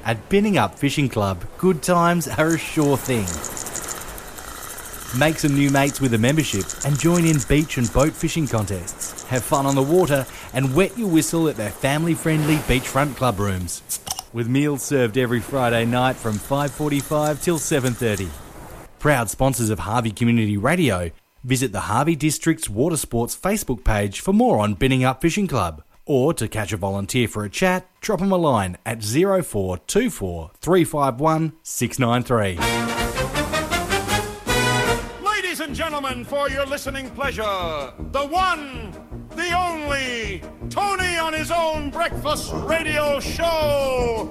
At Binning Up Fishing Club, good times are a sure thing. Make some new mates with a membership and join in beach and boat fishing contests. Have fun on the water and wet your whistle at their family-friendly beachfront club rooms. With meals served every Friday night from 5:45 till 7:30. Proud sponsors of Harvey Community Radio. Visit the Harvey District's Water Sports Facebook page for more on Binning Up Fishing Club. Or to catch a volunteer for a chat, drop them a line at 0424 351 693. Ladies and gentlemen, for your listening pleasure, the one, the only, Tony on his own breakfast radio show.